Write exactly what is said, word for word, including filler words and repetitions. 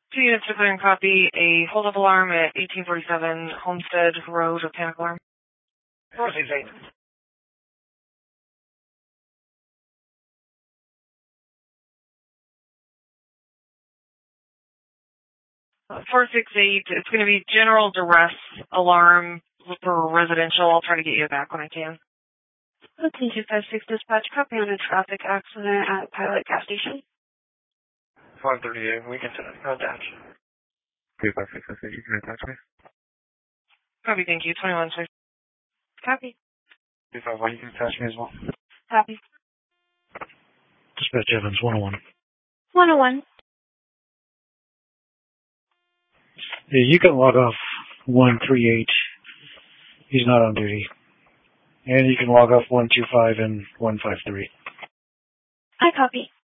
Two units to clear and copy. A hold-up alarm at eighteen forty-seven Homestead Road, a panic alarm. four six eight. Uh, four six eight, it's going to be general duress alarm for residential. I'll try to get you back when I can. Okay, two five six dispatch, copy on a traffic accident at Pilot gas station. five thirty-eight, we can attach. two five six, I said you can attach me. Copy, thank you. twenty-one, sir. Copy. two five one, you can attach me as well. Copy. Dispatch Evans, one oh one. one oh one. Yeah, you can log off one three eight. He's not on duty. And you can log off one two five and one five three. I copy.